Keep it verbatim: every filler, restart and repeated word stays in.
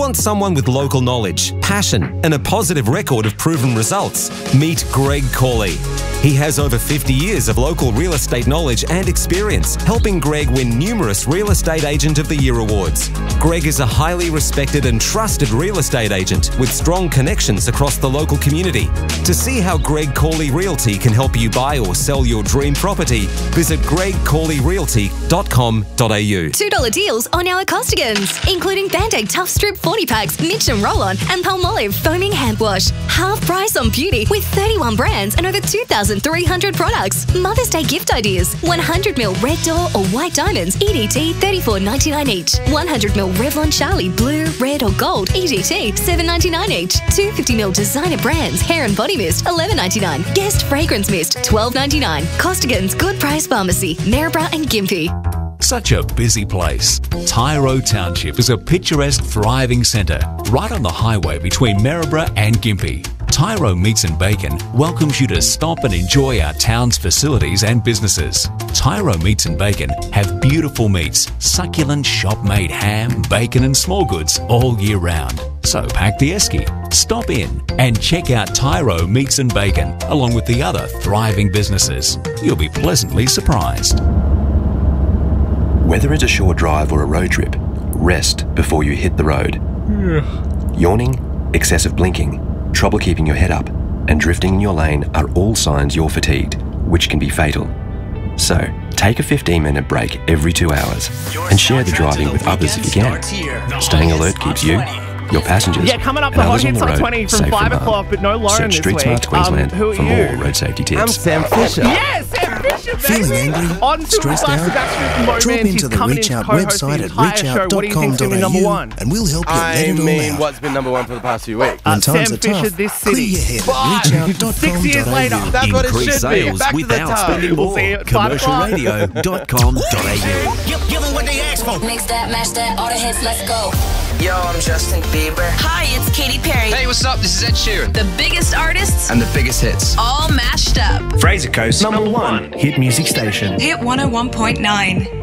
want someone with local knowledge, passion, and a positive record of proven results? Meet Greg Cawley. He has over fifty years of local real estate knowledge and experience, helping Greg win numerous Real Estate Agent of the Year awards. Greg is a highly respected and trusted real estate agent with strong connections across the local community. To see how Greg Cawley Realty can help you buy or sell your dream property, visit greg cawley realty dot com dot a u. two dollar deals on our Costigans, including Band-Aid Tough Strip forty packs, Mitch and Roll-On, and Palmolive Foaming Hand Wash. Half price on beauty with thirty-one brands and over two thousand three hundred products. Mother's Day gift ideas. one hundred milliliter red door or white diamonds, E D T thirty-four ninety-nine each. one hundred milliliter Revlon Charlie blue, red or gold, E D T seven ninety-nine each. two hundred fifty milliliter designer brands, hair and body mist, eleven ninety-nine. Guest fragrance mist, twelve ninety-nine. Costigans Good Price Pharmacy, Maryborough and Gympie. Such a busy place. Tyro Township is a picturesque, thriving centre right on the highway between Maryborough and Gympie. Tyro Meats and Bacon welcomes you to stop and enjoy our town's facilities and businesses. Tyro Meats and Bacon have beautiful meats, succulent shop-made ham, bacon and small goods all year round. So pack the esky, stop in and check out Tyro Meats and Bacon along with the other thriving businesses. You'll be pleasantly surprised. Whether it's a short drive or a road trip, rest before you hit the road. Yawning, excessive blinking, trouble keeping your head up, and drifting in your lane are all signs you're fatigued, which can be fatal. So, take a fifteen minute break every two hours and share the driving with others if you can. Staying alert keeps you, your passengers, yeah, coming up and the hot others on hits the on road twenty from safe five from o'clock, harm. but no Lauren Search this Street week. Smarts Queensland um, who are for you? more road safety tips. I'm Sam Fisher. Yes, Sam Fisher, baby. Feeling angry? On Stressed out? Drop Drop into the Reach Out website at reach out dot com dot a u and we'll help you I let it all mean, out. what's been number one for the past few weeks? When Uh, times Sam are Fisher, tough, this clear city. your head But at reach out dot six com years dot later, a u. That's what it Increase should be. sales Back to the without top. spending We'll more. see you at five commercial o'clock. radio dot com dot a u. Give them what they asked for. Mix that, match that, all the hits, let's go. Yo, I'm Justin Bieber. Hi, it's Katy Perry. Hey, what's up? This is Ed Sheeran. The biggest artists And the biggest hits. all mashed up. Fraser Coast's number one hit music station. Hit one oh one point nine.